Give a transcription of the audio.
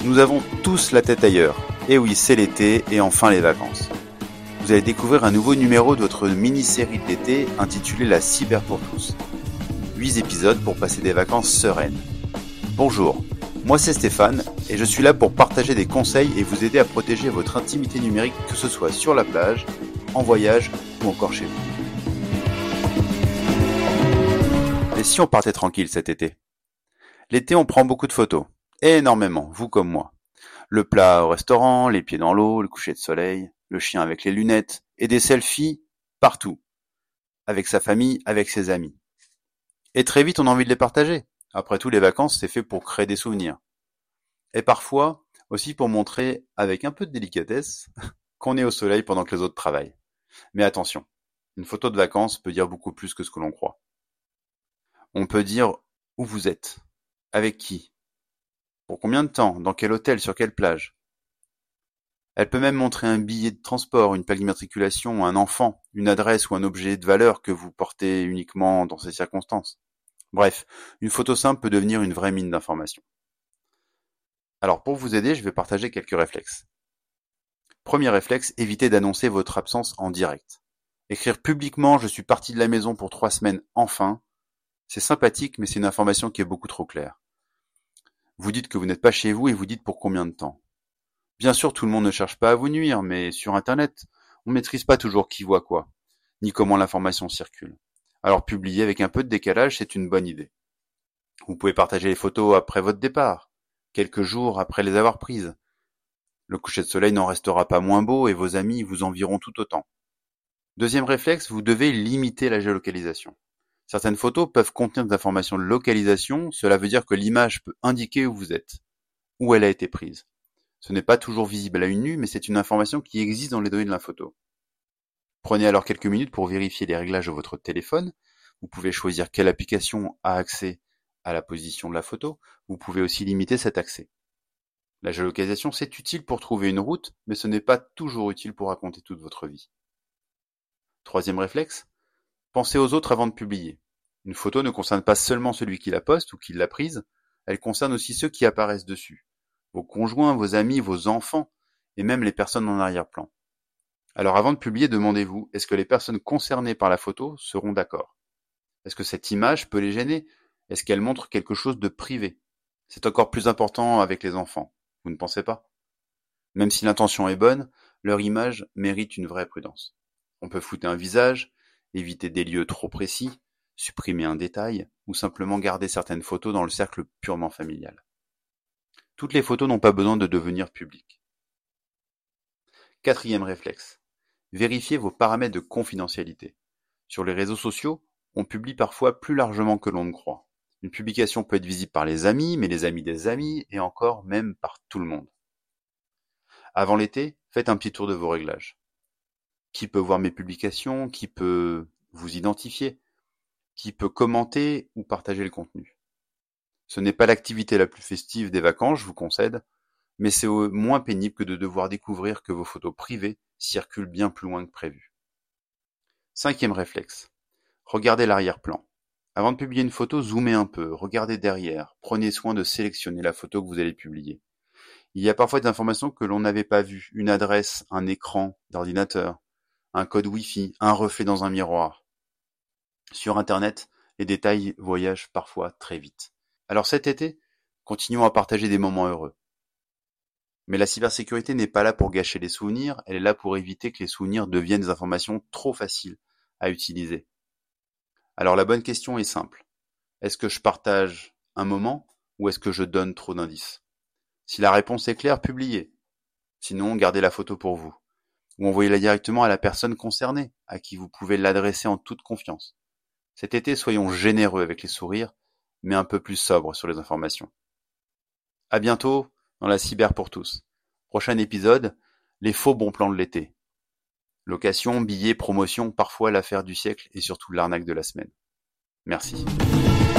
Nous avons tous la tête ailleurs. Et oui, c'est l'été et enfin les vacances. Vous allez découvrir un nouveau numéro de votre mini-série d'été intitulée La Cyber pour tous. 8 épisodes pour passer des vacances sereines. Bonjour, moi c'est Stéphane et je suis là pour partager des conseils et vous aider à protéger votre intimité numérique, que ce soit sur la plage, en voyage ou encore chez vous. Et si on partait tranquille cet été ? L'été, on prend beaucoup de photos. Énormément, vous comme moi. Le plat au restaurant, les pieds dans l'eau, le coucher de soleil, le chien avec les lunettes, et des selfies partout. Avec sa famille, avec ses amis. Et très vite, on a envie de les partager. Après tout, les vacances, c'est fait pour créer des souvenirs. Et parfois, aussi pour montrer, avec un peu de délicatesse, qu'on est au soleil pendant que les autres travaillent. Mais attention, une photo de vacances peut dire beaucoup plus que ce que l'on croit. On peut dire où vous êtes, avec qui, pour combien de temps, dans quel hôtel, sur quelle plage. Elle peut même montrer un billet de transport, une plaque d'immatriculation, un enfant, une adresse ou un objet de valeur que vous portez uniquement dans ces circonstances. Bref, une photo simple peut devenir une vraie mine d'informations. Alors pour vous aider, je vais partager quelques réflexes. Premier réflexe, évitez d'annoncer votre absence en direct. Écrire publiquement « Je suis parti de la maison pour 3 semaines, enfin », c'est sympathique, mais c'est une information qui est beaucoup trop claire. Vous dites que vous n'êtes pas chez vous et vous dites pour combien de temps. Bien sûr, tout le monde ne cherche pas à vous nuire, mais sur Internet, on ne maîtrise pas toujours qui voit quoi, ni comment l'information circule. Alors publier avec un peu de décalage, c'est une bonne idée. Vous pouvez partager les photos après votre départ, quelques jours après les avoir prises. Le coucher de soleil n'en restera pas moins beau et vos amis vous envieront tout autant. Deuxième réflexe, vous devez limiter la géolocalisation. Certaines photos peuvent contenir des informations de localisation, cela veut dire que l'image peut indiquer où vous êtes, où elle a été prise. Ce n'est pas toujours visible à une vue, mais c'est une information qui existe dans les données de la photo. Prenez alors quelques minutes pour vérifier les réglages de votre téléphone. Vous pouvez choisir quelle application a accès à la position de la photo. Vous pouvez aussi limiter cet accès. La géolocalisation, c'est utile pour trouver une route, mais ce n'est pas toujours utile pour raconter toute votre vie. Troisième réflexe, pensez aux autres avant de publier. Une photo ne concerne pas seulement celui qui la poste ou qui l'a prise, elle concerne aussi ceux qui apparaissent dessus. Vos conjoints, vos amis, vos enfants, et même les personnes en arrière-plan. Alors avant de publier, demandez-vous, est-ce que les personnes concernées par la photo seront d'accord ? Est-ce que cette image peut les gêner ? Est-ce qu'elle montre quelque chose de privé ? C'est encore plus important avec les enfants, vous ne pensez pas ? Même si l'intention est bonne, leur image mérite une vraie prudence. On peut flouter un visage, éviter des lieux trop précis, supprimer un détail, ou simplement garder certaines photos dans le cercle purement familial. Toutes les photos n'ont pas besoin de devenir publiques. Quatrième réflexe. Vérifiez vos paramètres de confidentialité. Sur les réseaux sociaux, on publie parfois plus largement que l'on ne croit. Une publication peut être visible par les amis, mais les amis des amis, et encore même par tout le monde. Avant l'été, faites un petit tour de vos réglages. Qui peut voir mes publications ? Qui peut vous identifier ? Qui peut commenter ou partager le contenu ? Ce n'est pas l'activité la plus festive des vacances, je vous concède, mais c'est moins pénible que de devoir découvrir que vos photos privées circulent bien plus loin que prévu. Cinquième réflexe. Regardez l'arrière-plan. Avant de publier une photo, zoomez un peu, regardez derrière, prenez soin de sélectionner la photo que vous allez publier. Il y a parfois des informations que l'on n'avait pas vues, une adresse, un écran d'ordinateur, un code Wi-Fi, un reflet dans un miroir. Sur Internet, les détails voyagent parfois très vite. Alors cet été, continuons à partager des moments heureux. Mais la cybersécurité n'est pas là pour gâcher les souvenirs, elle est là pour éviter que les souvenirs deviennent des informations trop faciles à utiliser. Alors la bonne question est simple. Est-ce que je partage un moment ou est-ce que je donne trop d'indices ? Si la réponse est claire, publiez. Sinon, gardez la photo pour vous. Ou envoyez-la directement à la personne concernée, à qui vous pouvez l'adresser en toute confiance. Cet été, soyons généreux avec les sourires, mais un peu plus sobres sur les informations. À bientôt dans la cyber pour tous. Prochain épisode, les faux bons plans de l'été. Location, billets, promotion, parfois l'affaire du siècle et surtout l'arnaque de la semaine. Merci.